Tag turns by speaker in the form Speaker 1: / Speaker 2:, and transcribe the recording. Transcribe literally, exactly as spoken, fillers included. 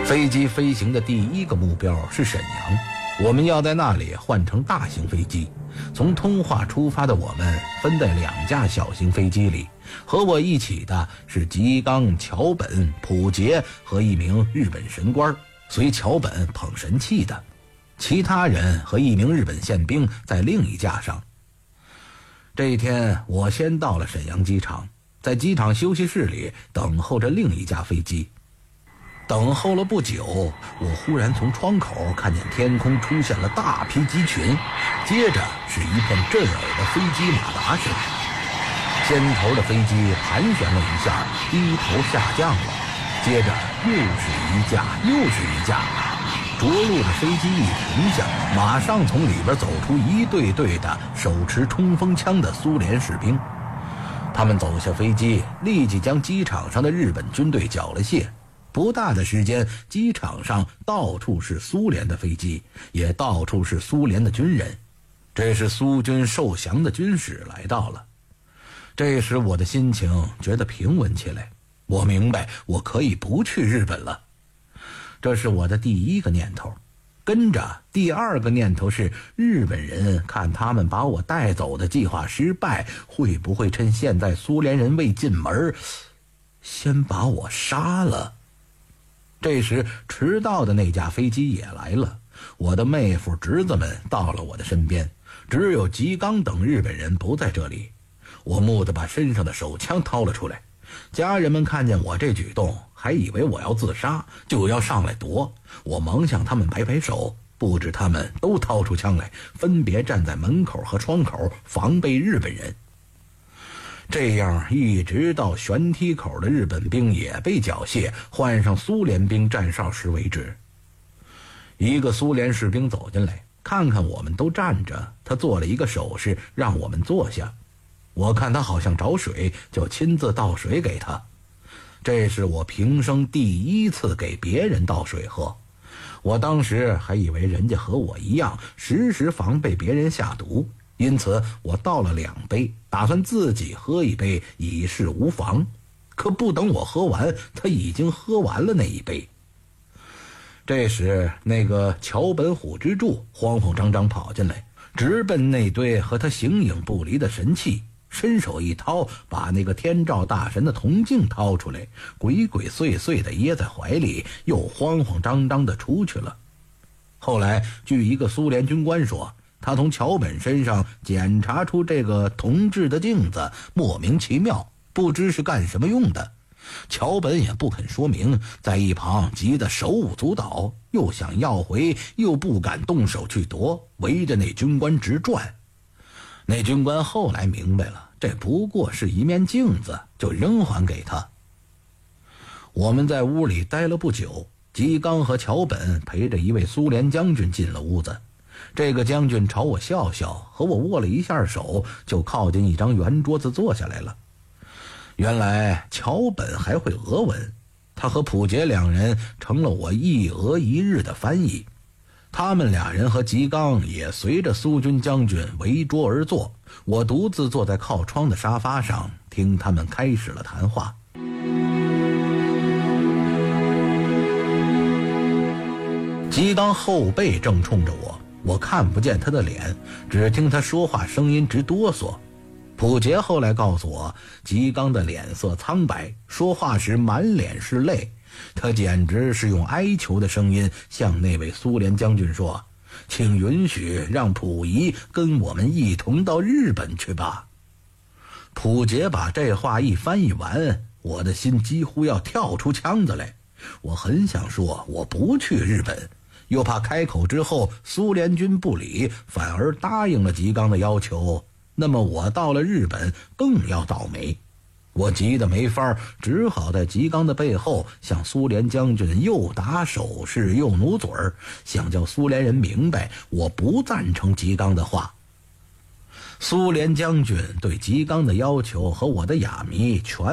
Speaker 1: 飞机飞行的第一个目标是沈阳，我们要在那里换成大型飞机。从通化出发的我们分在两架小型飞机里，和我一起的是吉冈、桥本、浦杰和一名日本神官，随桥本捧神器的。其他人和一名日本宪兵在另一架上。这一天，我先到了沈阳机场，在机场休息室里等候着另一架飞机。等候了不久，我忽然从窗口看见天空出现了大批机群，接着是一片震耳的飞机马达声。先头的飞机盘旋了一下，低头下降了，接着又是一架又是一架。着陆的飞机一停下，马上从里边走出一队队的手持冲锋枪的苏联士兵。他们走下飞机，立即将机场上的日本军队缴了械。不大的时间，机场上到处是苏联的飞机，也到处是苏联的军人。这是苏军受降的军使来到了。这时我的心情觉得平稳起来，我明白我可以不去日本了。这是我的第一个念头。跟着第二个念头是，日本人看他们把我带走的计划失败，会不会趁现在苏联人未进门，先把我杀了。这时迟到的那架飞机也来了，我的妹夫侄子们到了我的身边，只有吉冈等日本人不在这里。我蓦地把身上的手枪掏了出来，家人们看见我这举动，还以为我要自杀，就要上来夺。我忙向他们摆摆手，不知他们都掏出枪来，分别站在门口和窗口防备日本人。这样一直到舷梯口的日本兵也被缴械，换上苏联兵站哨时为止。一个苏联士兵走进来，看看我们都站着，他做了一个手势让我们坐下。我看他好像找水，就亲自倒水给他。这是我平生第一次给别人倒水喝。我当时还以为人家和我一样，时时防备别人下毒，因此我倒了两杯，打算自己喝一杯以示无妨。可不等我喝完，他已经喝完了那一杯。这时那个桥本虎之助慌慌张张跑进来，直奔那堆和他形影不离的神器，伸手一掏，把那个天照大神的铜镜掏出来，鬼鬼祟祟地掖在怀里，又慌慌张张地出去了。后来据一个苏联军官说，他从桥本身上检查出这个铜制的镜子莫名其妙，不知是干什么用的。桥本也不肯说明，在一旁急得手舞足蹈，又想要回，又不敢动手去夺，围着那军官直转。那军官后来明白了，这不过是一面镜子，就扔还给他。我们在屋里待了不久，吉冈和桥本陪着一位苏联将军进了屋子。这个将军朝我笑笑，和我握了一下手，就靠近一张圆桌子坐下来了。原来桥本还会俄文，他和浦杰两人成了我一俄一日的翻译。他们俩人和吉冈也随着苏军将军围桌而坐，我独自坐在靠窗的沙发上，听他们开始了谈话。吉冈后背正冲着我，我看不见他的脸，只听他说话声音直哆嗦。浦杰后来告诉我，吉冈的脸色苍白，说话时满脸是泪，他简直是用哀求的声音向那位苏联将军说，请允许让溥仪跟我们一同到日本去吧。溥杰把这话一翻译完，我的心几乎要跳出腔子来。我很想说我不去日本，又怕开口之后苏联军不理，反而答应了吉冈的要求，那么我到了日本更要倒霉。我急得没法，只好在吉冈的背后向苏联将军又打手势又努嘴儿，想叫苏联人明白我不赞成吉冈的话。苏联将军对吉冈的要求和我的哑谜全